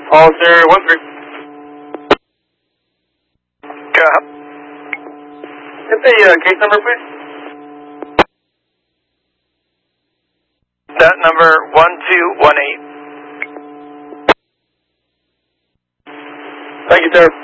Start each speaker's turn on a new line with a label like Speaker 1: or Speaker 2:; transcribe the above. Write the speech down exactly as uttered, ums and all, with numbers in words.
Speaker 1: Officer one three.
Speaker 2: Cop.
Speaker 1: Get the uh, case number, please.
Speaker 2: That number one two one eight.
Speaker 1: Thank you, sir.